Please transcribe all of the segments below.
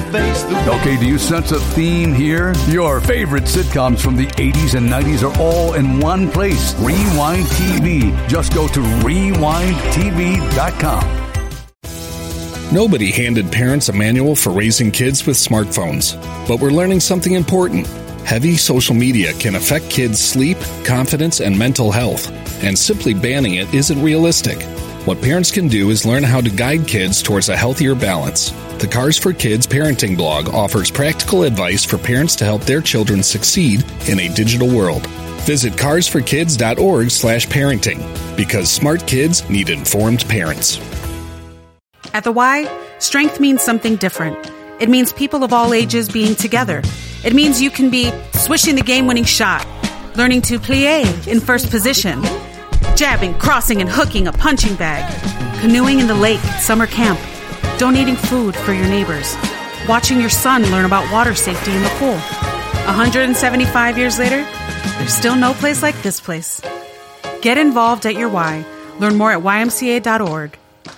face the wind. Okay, do you sense a theme here? Your favorite sitcoms from the 80s and 90s are all in one place. Rewind TV. Just go to rewindtv.com. Nobody handed parents a manual for raising kids with smartphones. But we're learning something important. Heavy social media can affect kids' sleep, confidence, and mental health. And simply banning it isn't realistic. What parents can do is learn how to guide kids towards a healthier balance. The Cars for Kids parenting blog offers practical advice for parents to help their children succeed in a digital world. Visit carsforkids.org/parenting, because smart kids need informed parents. At the Y, strength means something different. It means people of all ages being together. It means you can be swishing the game-winning shot, learning to plie in first position, jabbing, crossing, and hooking a punching bag, canoeing in the lake at summer camp, donating food for your neighbors, watching your son learn about water safety in the pool. 175 years later, there's still no place like this place. Get involved at your Y. Learn more at ymca.org.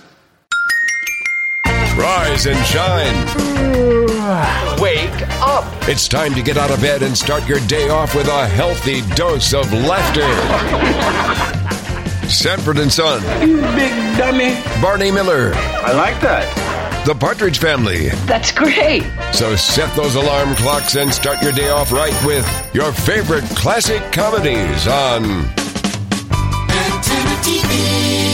Rise and shine. Wake up. It's time to get out of bed and start your day off with a healthy dose of laughter. Sanford and Son. You big dummy. Barney Miller. I like that. The Partridge Family. That's great. So set those alarm clocks and start your day off right with your favorite classic comedies on Antenna TV.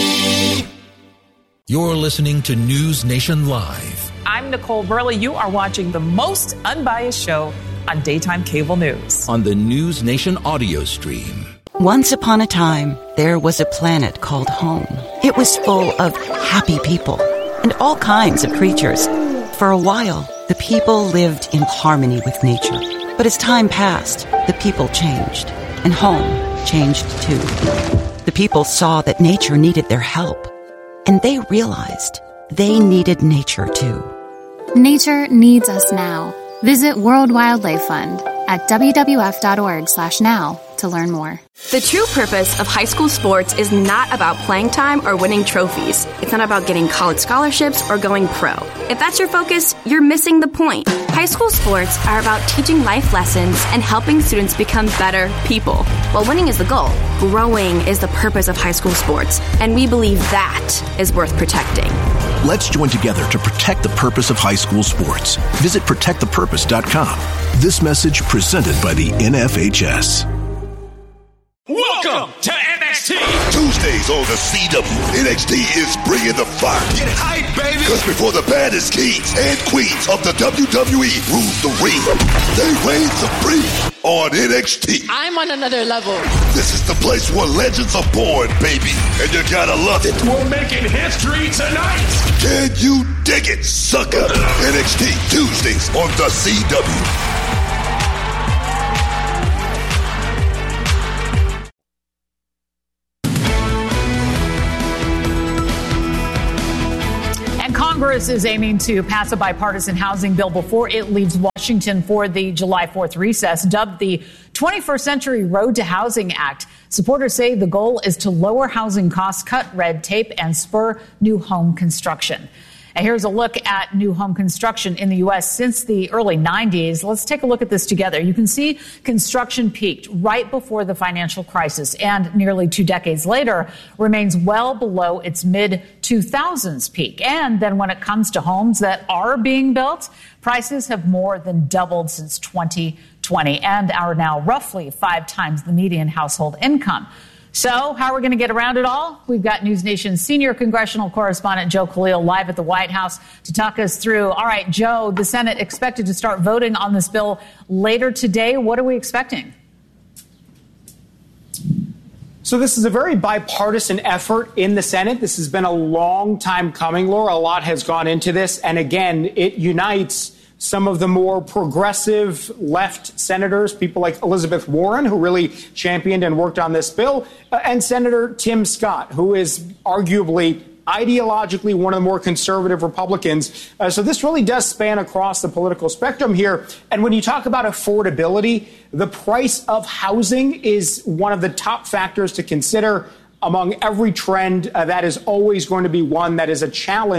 You're listening to News Nation Live. I'm Nicole Burley. You are watching the most unbiased show on daytime cable news. On the News Nation audio stream. Once upon a time, there was a planet called home. It was full of happy people and all kinds of creatures. For a while, the people lived in harmony with nature. But as time passed, the people changed, and home changed too. The people saw that nature needed their help, and they realized they needed nature too. Nature needs us now. Visit World Wildlife Fund at wwf.org/now to learn more. The true purpose of high school sports is not about playing time or winning trophies. It's not about getting college scholarships or going pro. If that's your focus, you're missing the point. High school sports are about teaching life lessons and helping students become better people. While winning is the goal, growing is the purpose of high school sports, and we believe that is worth protecting. Let's join together to protect the purpose of high school sports. Visit protectthepurpose.com. This message presented by the NFHS. Welcome to NXT. Tuesdays on the CW. NXT is bringing the fire. Get hype, baby. Because before the baddest kings and queens of the WWE rule the ring, they reign supreme on NXT. I'm on another level. This is the place where legends are born, baby. And you gotta love it. We're making history tonight. Can you dig it, sucker? NXT Tuesdays on the CW. Congress is aiming to pass a bipartisan housing bill before it leaves Washington for the July 4th recess, dubbed the 21st Century Road to Housing Act. Supporters say the goal is to lower housing costs, cut red tape, and spur new home construction. And here's a look at new home construction in the U.S. since the early 90s. Let's take a look at this together. You can see construction peaked right before the financial crisis and nearly 2 decades later remains well below its mid-2000s peak. And then when it comes to homes that are being built, prices have more than doubled since 2020 and are now roughly 5 times the median household income. So how are we going to get around it all? We've got News Nation's senior congressional correspondent Joe Khalil live at the White House to talk us through. All right, Joe, the Senate expected to start voting on this bill later today. What are we expecting? So this is a very bipartisan effort in the Senate. This has been a long time coming, Laura. A lot has gone into this. And again, it unites some of the more progressive left senators, people like Elizabeth Warren, who really championed and worked on this bill, and Senator Tim Scott, who is arguably ideologically one of the more conservative Republicans. So this really does span across the political spectrum here. And when you talk about affordability, the price of housing is one of the top factors to consider among every trend. That is always going to be one that is a challenge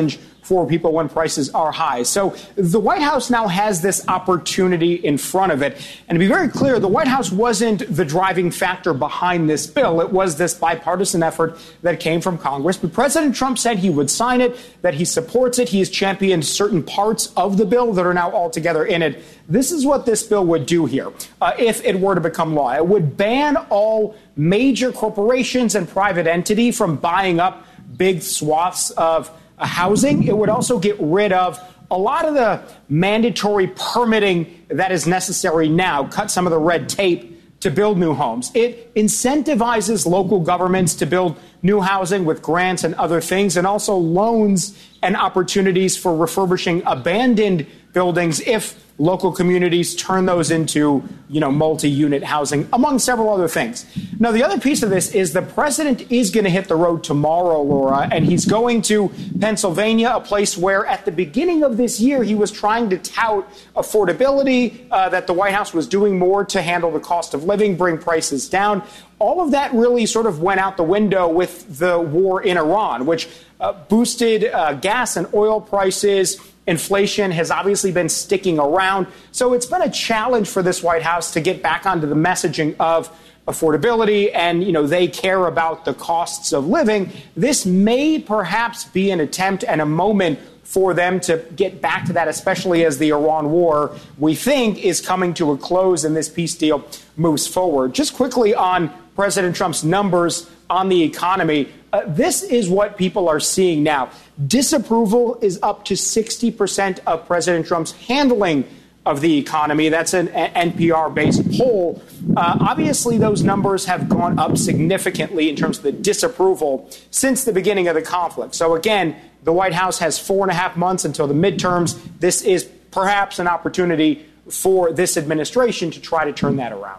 for people when prices are high. So the White House now has this opportunity in front of it. And to be very clear, the White House wasn't the driving factor behind this bill. It was this bipartisan effort that came from Congress. But President Trump said he would sign it, that he supports it. He has championed certain parts of the bill that are now altogether in it. This is what this bill would do here if it were to become law. It would ban all major corporations and private entity from buying up big swaths of housing. It would also get rid of a lot of the mandatory permitting that is necessary now, cut some of the red tape to build new homes. It incentivizes local governments to build new housing with grants and other things, and also loans and opportunities for refurbishing abandoned buildings if local communities turn those into, multi-unit housing, among several other things. Now, the other piece of this is the president is going to hit the road tomorrow, Laura, and he's going to Pennsylvania, a place where at the beginning of this year he was trying to tout affordability, that the White House was doing more to handle the cost of living, bring prices down. All of that really sort of went out the window with the war in Iran, which boosted gas and oil prices. Inflation has obviously been sticking around. So it's been a challenge for this White House to get back onto the messaging of affordability and, they care about the costs of living. This may perhaps be an attempt and a moment for them to get back to that, especially as the Iran war, we think, is coming to a close and this peace deal moves forward. Just quickly on President Trump's numbers on the economy, this is what people are seeing now. Disapproval is up to 60% of President Trump's handling of the economy. That's an NPR-based poll. Obviously, those numbers have gone up significantly in terms of the disapproval since the beginning of the conflict. So again, the White House has 4.5 months until the midterms. This is perhaps an opportunity for this administration to try to turn that around.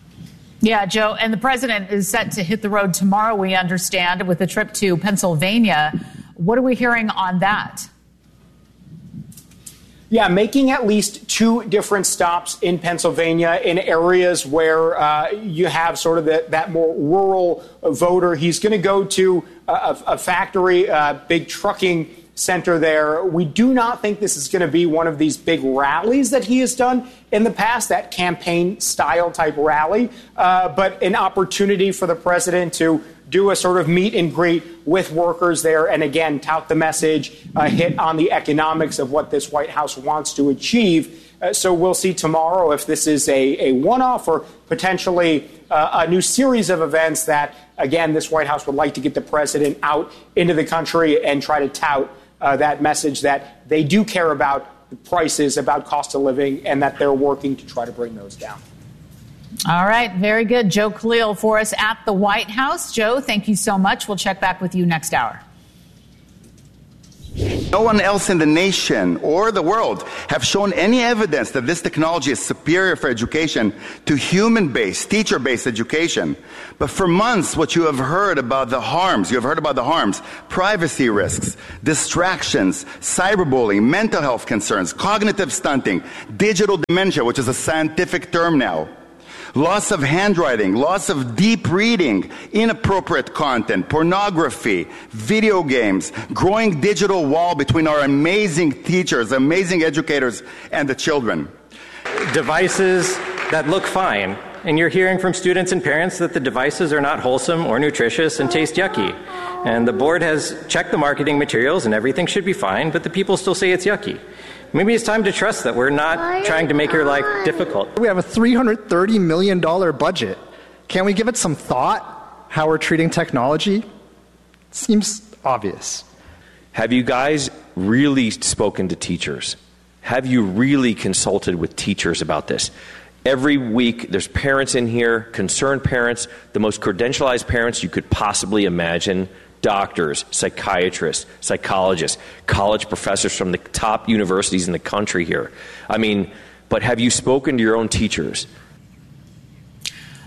Yeah, Joe, and the president is set to hit the road tomorrow, we understand, with a trip to Pennsylvania. What are we hearing on that? Yeah, making at least 2 different stops in Pennsylvania in areas where you have sort of that more rural voter. He's going to go to a factory, big trucking center there. We do not think this is going to be one of these big rallies that he has done in the past, that campaign style type rally, but an opportunity for the president to do a sort of meet and greet with workers there and, again, tout the message, hit on the economics of what this White House wants to achieve. So we'll see tomorrow if this is a one-off or potentially a new series of events that, again, this White House would like to get the president out into the country and try to tout that message that they do care about the prices, about cost of living, and that they're working to try to bring those down. All right. Very good. Joe Khalil for us at the White House. Joe, thank you so much. We'll check back with you next hour. No one else in the nation or the world have shown any evidence that this technology is superior for education to human-based, teacher-based education. But for months, what you have heard about the harms, privacy risks, distractions, cyberbullying, mental health concerns, cognitive stunting, digital dementia, which is a scientific term now, loss of handwriting, loss of deep reading, inappropriate content, pornography, video games, growing digital wall between our amazing teachers, amazing educators, and the children. Devices that look fine, and you're hearing from students and parents that the devices are not wholesome or nutritious and taste yucky. And the board has checked the marketing materials and everything should be fine, but the people still say it's yucky. Maybe it's time to trust that we're not trying to make your life difficult. We have a $330 million budget. Can't we give it some thought, how we're treating technology? Seems obvious. Have you guys really spoken to teachers? Have you really consulted with teachers about this? Every week, there's parents in here, concerned parents, the most credentialized parents you could possibly imagine. Doctors, psychiatrists, psychologists, college professors from the top universities in the country here. But have you spoken to your own teachers?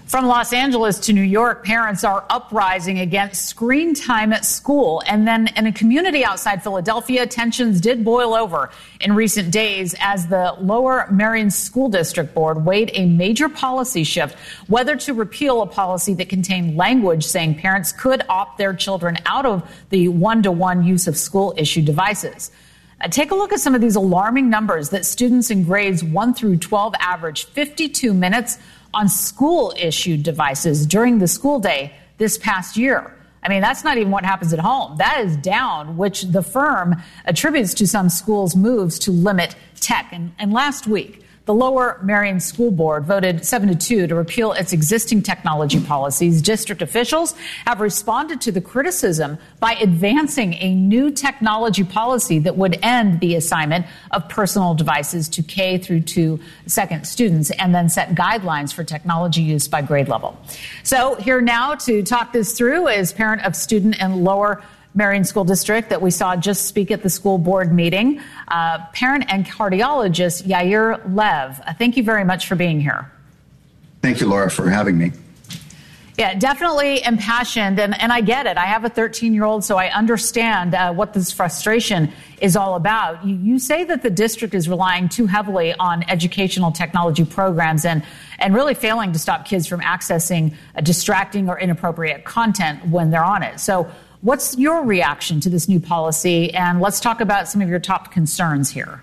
From Los Angeles to New York, parents are uprising against screen time at school. And then in a community outside Philadelphia, tensions did boil over in recent days as the Lower Merion School District Board weighed a major policy shift, whether to repeal a policy that contained language saying parents could opt their children out of the one-to-one use of school-issued devices. Take a look at some of these alarming numbers that students in grades 1 through 12 average 52 minutes on school-issued devices during the school day this past year. I mean, that's not even what happens at home. That is down, which the firm attributes to some schools' moves to limit tech. And last week, the Lower Merion School Board voted 7-2 to repeal its existing technology policies. District officials have responded to the criticism by advancing a new technology policy that would end the assignment of personal devices to K through 2 second students and then set guidelines for technology use by grade level. So here now to talk this through is parent of student in Lower Merion School District that we saw just speak at the school board meeting, parent and cardiologist Yair Lev. Thank you very much for being here. Thank you, Laura, for having me. Yeah, definitely impassioned, and I get it. I have a 13-year-old, so I understand what this frustration is all about. You say that the district is relying too heavily on educational technology programs and really failing to stop kids from accessing distracting or inappropriate content when they're on it. So what's your reaction to this new policy? And let's talk about some of your top concerns here.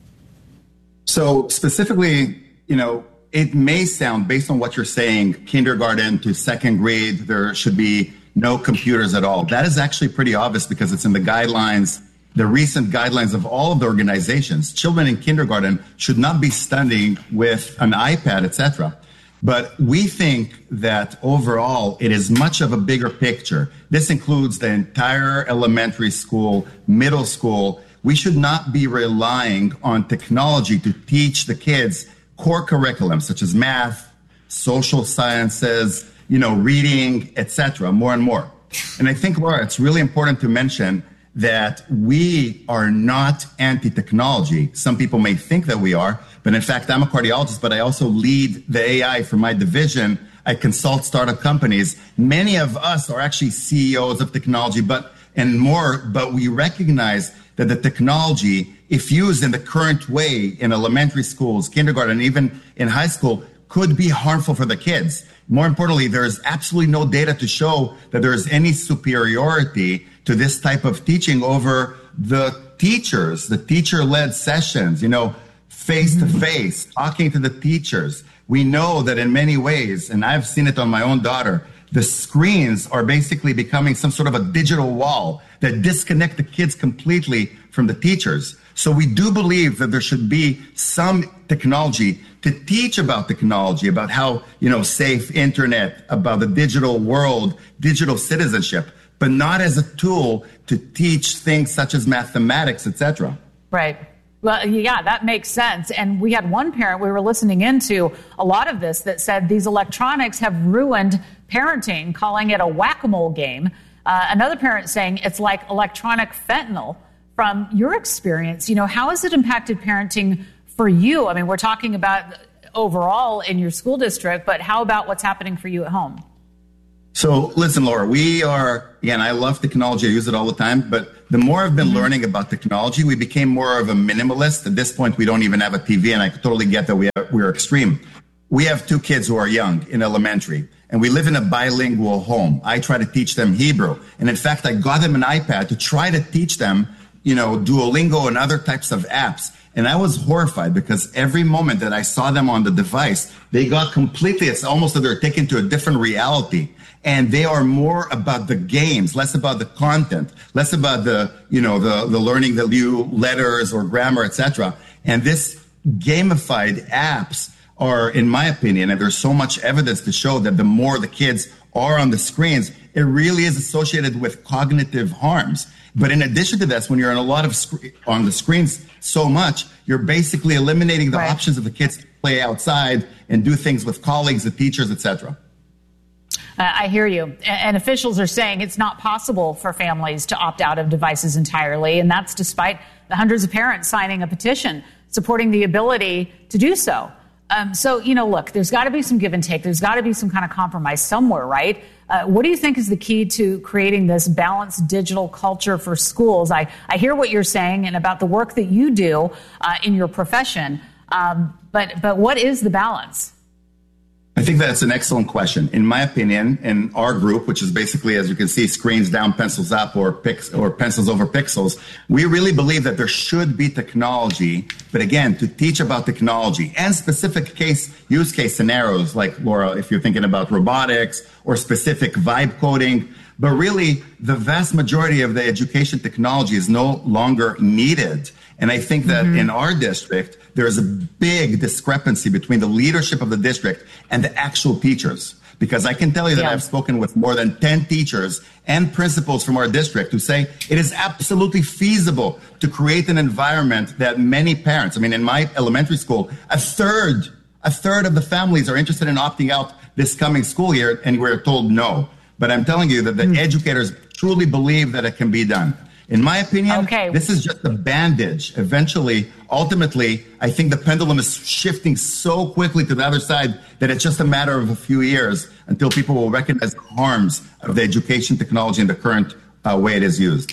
So specifically, it may sound, based on what you're saying, kindergarten to second grade, there should be no computers at all. That is actually pretty obvious because it's in the guidelines, the recent guidelines of all of the organizations. Children in kindergarten should not be studying with an iPad, etc. But we think that overall, it is much of a bigger picture. This includes the entire elementary school, middle school. We should not be relying on technology to teach the kids core curriculum, such as math, social sciences, reading, etc., more and more. And I think, Laura, it's really important to mention that we are not anti-technology. Some people may think that we are, but in fact, I'm a cardiologist, but I also lead the AI for my division. I consult startup companies. Many of us are actually CEOs of technology, but we recognize that the technology, if used in the current way in elementary schools, kindergarten, even in high school, could be harmful for the kids. More importantly, there is absolutely no data to show that there is any superiority to this type of teaching over the teachers, the teacher-led sessions, face-to-face, talking to the teachers. We know that in many ways, and I've seen it on my own daughter, the screens are basically becoming some sort of a digital wall that disconnect the kids completely from the teachers. So we do believe that there should be some technology to teach about technology, about how, safe internet, about the digital world, digital citizenship, but not as a tool to teach things such as mathematics, etc. Right. Well, yeah, that makes sense. And we had one parent we were listening into a lot of this that said these electronics have ruined parenting, calling it a whack-a-mole game. Another parent saying it's like electronic fentanyl. From your experience, how has it impacted parenting for you? I mean, we're talking about overall in your school district, but how about what's happening for you at home? So listen, Laura, I love technology. I use it all the time. But the more I've been learning about technology, we became more of a minimalist. At this point, we don't even have a TV, and I totally get that we're extreme. We have 2 kids who are young in elementary, and we live in a bilingual home. I try to teach them Hebrew. And in fact, I got them an iPad to try to teach them, Duolingo and other types of apps. And I was horrified because every moment that I saw them on the device, they got completely, it's almost that they're taken to a different reality. And they are more about the games, less about the content, less about the learning the new letters or grammar, etc. And this gamified apps are, in my opinion, and there's so much evidence to show that the more the kids are on the screens, it really is associated with cognitive harms. But in addition to this, when you're on a lot of on the screens so much, you're basically eliminating the options of the kids to play outside and do things with colleagues, the teachers, etc. I hear you. And officials are saying it's not possible for families to opt out of devices entirely. And that's despite the hundreds of parents signing a petition supporting the ability to do so. So, look, there's got to be some give and take. There's got to be some kind of compromise somewhere, right? What do you think is the key to creating this balanced digital culture for schools? I hear what you're saying and about the work that you do in your profession, but what is the balance? I think that's an excellent question. In my opinion, in our group, which is basically, as you can see, screens down, pencils up, or pencils over pixels, we really believe that there should be technology, but again, to teach about technology and specific use case scenarios, like Laura, if you're thinking about robotics or specific vibe coding. But really, the vast majority of the education technology is no longer needed. And I think that in our district, there is a big discrepancy between the leadership of the district and the actual teachers. Because I can tell you that I've spoken with more than 10 teachers and principals from our district who say it is absolutely feasible to create an environment that many parents, in my elementary school, a third of the families are interested in opting out this coming school year, and we're told no. But I'm telling you that the educators truly believe that it can be done. In my opinion, this is just a bandage. Eventually, ultimately, I think the pendulum is shifting so quickly to the other side that it's just a matter of a few years until people will recognize the harms of the education technology in the current way it is used.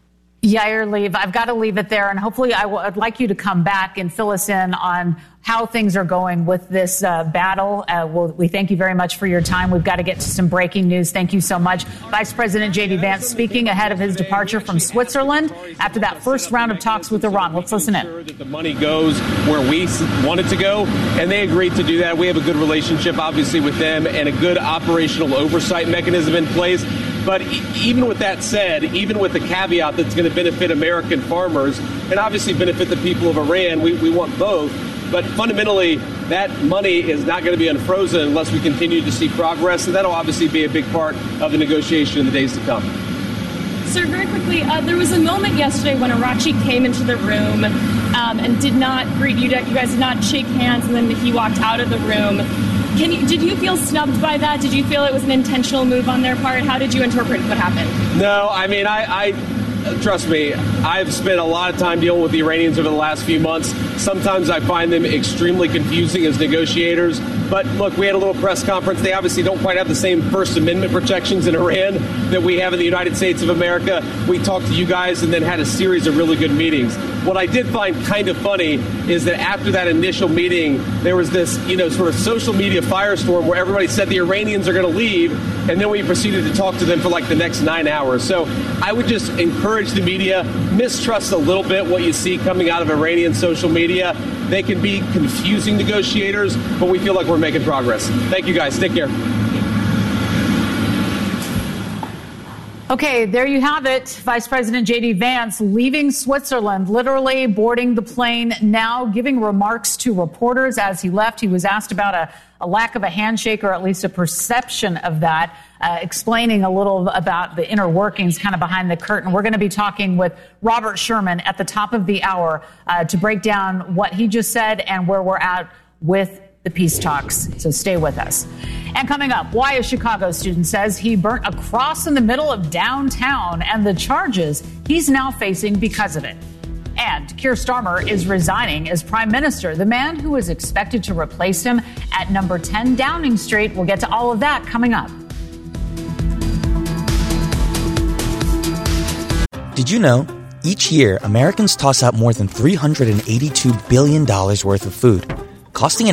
Yair Lev, I've got to leave it there, and hopefully I'd like you to come back and fill us in on how things are going with this battle. We thank you very much for your time. We've got to get to some breaking news. Thank you so much. Vice President J.D. Vance speaking ahead of his departure from Switzerland after that first round of talks with Iran. Let's listen in. That the money goes where we want it to go, and they agreed to do that. We have a good relationship, obviously, with them and a good operational oversight mechanism in place. But even with that said, even with the caveat that's going to benefit American farmers and obviously benefit the people of Iran, we want both. But fundamentally, that money is not going to be unfrozen unless we continue to see progress. And that'll obviously be a big part of the negotiation in the days to come. Sir, very quickly, there was a moment yesterday when Arachi came into the room and did not greet you. You guys did not shake hands, and then he walked out of the room. Did you feel snubbed by that? Did you feel it was an intentional move on their part? How did you interpret what happened? No, I trust me, I've spent a lot of time dealing with the Iranians over the last few months. Sometimes I find them extremely confusing as negotiators. But look, we had a little press conference. They obviously don't quite have the same First Amendment protections in Iran that we have in the United States of America. We talked to you guys and then had a series of really good meetings. What I did find kind of funny is that after that initial meeting, there was this, sort of social media firestorm where everybody said the Iranians are going to leave, and then we proceeded to talk to them for like the next 9 hours. So I would just encourage the media, mistrust a little bit what you see coming out of Iranian social media. They can be confusing negotiators, but we feel like we're making progress. Thank you, guys. Take care. Okay, there you have it. Vice President J.D. Vance leaving Switzerland, literally boarding the plane now, giving remarks to reporters as he left. He was asked about a lack of a handshake, or at least a perception of that, explaining a little about the inner workings kind of behind the curtain. We're going to be talking with Robert Sherman at the top of the hour to break down what he just said and where we're at with the peace talks. So stay with us. And coming up, why a Chicago student says he burnt a cross in the middle of downtown and the charges he's now facing because of it. And Keir Starmer is resigning as prime minister, the man who is expected to replace him at number 10 Downing Street. We'll get to all of that coming up. Did you know each year Americans toss out more than $382 billion worth of food, costing